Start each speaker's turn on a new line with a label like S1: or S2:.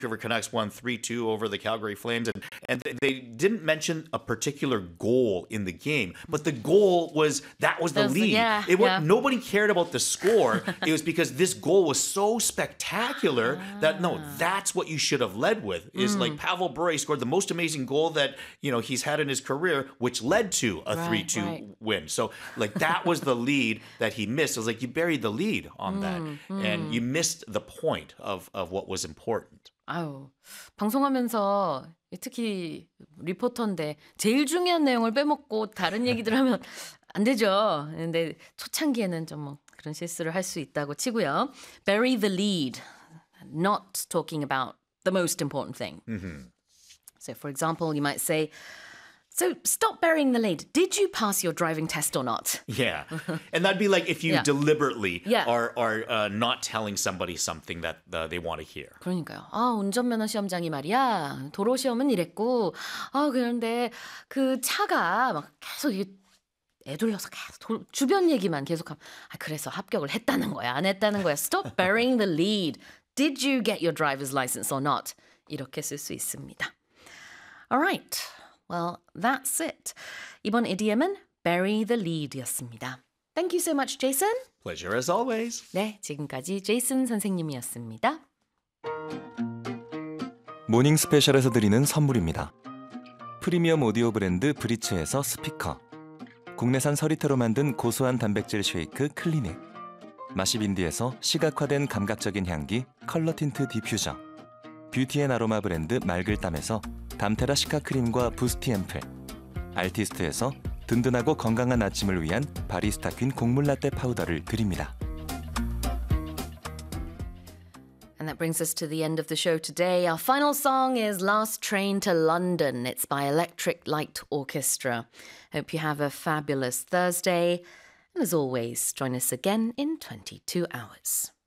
S1: Vancouver Canucks won 3-2 over the Calgary Flames, and they didn't mention a particular goal in the game, but the goal was the lead. Nobody cared about the score. It was because this goal was so spectacular that that's what you should have led with. Is like Pavel Bure scored the most amazing goal that he's had in his career, which led to a 3-2 win. So like that was the lead that he missed. It was like you buried the lead on that, and you missed the point of what was important.
S2: 아유, 방송하면서 특히 리포터인데 제일 중요한 내용을 빼먹고 다른 얘기들 하면 안 되죠. 근데 초창기에는 좀 뭐 그런 실수를 할 수 있다고 치고요. Bury the lead. Not talking about the most important thing. So for example, you might say, so stop burying the lead. Did you pass your driving test or not?
S1: Yeah. And that'd be like if you deliberately are not telling somebody something that they want to hear.
S2: 그러니까요. 운전면허 시험장이 말이야. 도로 시험은 이랬고. 그런데 그 차가 막 계속 애돌려서 계속 주변 얘기만 계속하면 그래서 합격을 했다는 거야. 안 했다는 거야. Stop burying the lead. Did you get your driver's license or not? 이렇게 쓸 수 있습니다. All right. Well, that's it. 이번 idiom은 bury the lead였습니다. Thank you so much, Jason.
S1: Pleasure as always.
S2: 네, 지금까지 제이슨 선생님이었습니다.
S3: 모닝 스페셜에서 드리는 선물입니다. 프리미엄 오디오 브랜드 브리츠에서 스피커, 국내산 서리태로 만든 고소한 단백질 쉐이크 클리닉, 마시빈디에서 시각화된 감각적인 향기 컬러 틴트 디퓨저, 뷰티앤아로마 브랜드 말글담에서 담테라 시카 크림과 부스티 앰플, 알티스트에서 든든하고 건강한 아침을 위한 바리스타 퀸 곡물 라떼 파우더를 드립니다.
S2: And that brings us to the end of the show today. Our final song is Last Train to London. It's by Electric Light Orchestra. Hope you have a fabulous Thursday. And as always, join us again in 22 hours.